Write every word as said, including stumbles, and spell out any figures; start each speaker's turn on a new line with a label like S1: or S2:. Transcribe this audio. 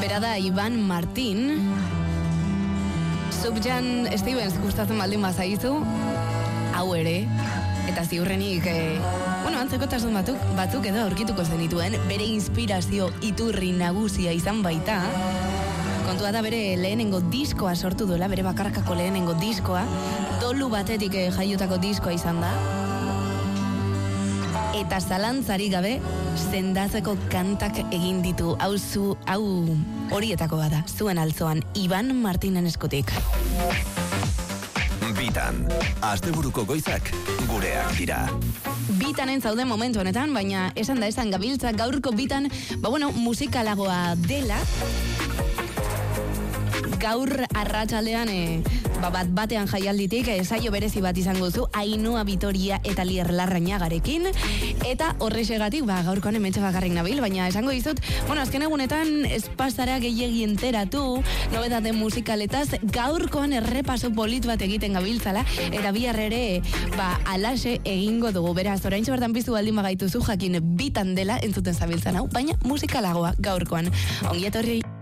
S1: Bera da Iban Martin. Subjan Stevens gustatzen baldin bazaizu, hau ere, eta ziurrenik, eh, bueno, antzekotasun batuk, batzuk edo aurkituko zenituen, bere inspirazio iturri nagusia izan baita. Kontua da bere lehenengo diskoa sortu duela, bere bakarkako lehenengo diskoa, dolu batetik eh, jaiotako diskoa izan da. Eta zalantzari gabe, sendatzeko kantak egin ditu, hau zu, hau horietako bada, zuen altzoan, Iban Martinen eskutik.
S2: Bitan, asteburuko goizak gureak dira.
S1: Bitanen zauden momentu honetan, baina esan da esan gabiltza gaurko bitan, ba bueno, musikalagoa dela, gaur arratsaldean e, ba bat batean jaialditik e, saio berezi bat izango zu Ainhoa Vitoria eta Lier Larrañagarekin, eta horrexegatik ba gaurkoan hementxe bakarrik nabil, baina esango dizut, bueno, azken egunetan espazara gehiegi enteratu nobedade musikaletaz, gaurkoan errepaso polit bat egiten gabiltzala, eta bihar ere ba alaxe egingo dugu. Beraz, oraintxe bertan piztu baldin bagaituzu jakin bitan dela entzuten zabiltzan hau, baina musikalagoa gaurkoan. Ongi etorri.